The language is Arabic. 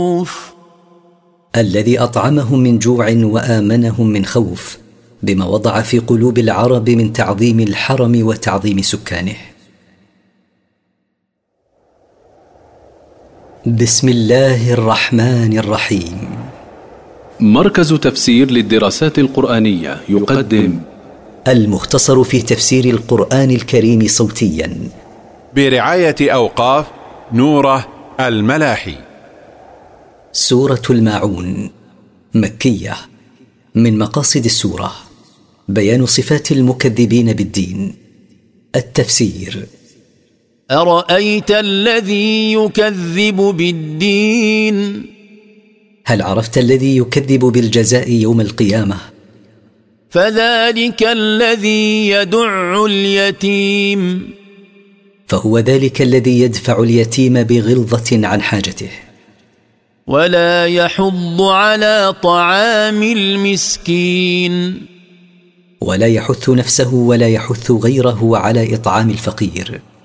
الذي أطعمهم من جوع وآمنهم من خوف، بما وضع في قلوب العرب من تعظيم الحرم وتعظيم سكانه. بسم الله الرحمن الرحيم. مركز تفسير للدراسات القرآنية يقدم المختصر في تفسير القرآن الكريم صوتيا برعاية أوقاف نوره الملاحي. سورة الماعون مكية. من مقاصد السورة بيان صفات المكذبين بالدين. التفسير: أرأيت الذي يكذب بالدين؟ هل عرفت الذي يكذب بالجزاء يوم القيامة؟ فذلك الذي يدع اليتيم، فهو ذلك الذي يدفع اليتيم بغلظة عن حاجته. ولا يحض على طعام المسكين، ولا يحث نفسه ولا يحث غيره على إطعام الفقير.